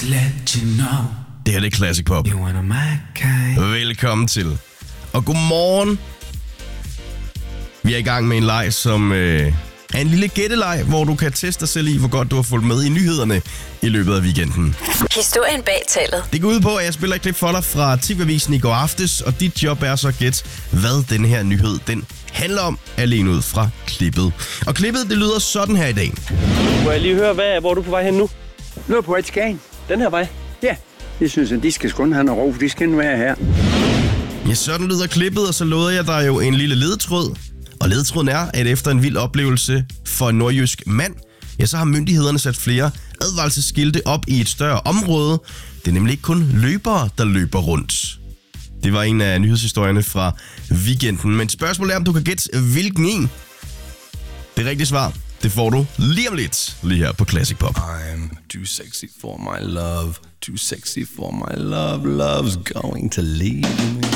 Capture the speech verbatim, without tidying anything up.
let you know. Det her det er Classic Pop. You wanna my kind. Velkommen til. Og godmorgen. Vi er i gang med en leg, som øh, er en lille gætteleg, hvor du kan teste dig selv i, hvor godt du har fulgt med i nyhederne i løbet af weekenden. Historien bag tallet. Det går ud på, at jeg spiller et klip for dig fra T V-avisen i går aftes, og dit job er så at gætte, hvad den her nyhed den handler om, alene ud fra klippet. Og klippet, det lyder sådan her i dag. Må jeg lige høre, hvad, hvor er du på vej hen nu? Nu er på et Skagen. Den her vej? Ja, jeg synes, at de skal skåne have noget ro, for de skal nu være her. Ja, sådan lyder klippet, og så lover jeg dig jo en lille ledetråd. Og ledetråden er, at efter en vild oplevelse for en nordjysk mand, ja, så har myndighederne sat flere advarselsskilte op i et større område. Det er nemlig ikke kun løbere, der løber rundt. Det var en af nyhedshistorierne fra weekenden. Men spørgsmålet er, om du kan gætte, hvilken en. Det rigtige svar, det får du lige om lidt, lige her på Classic Pop. I'm too sexy for my love, too sexy for my love, love's going to leave me.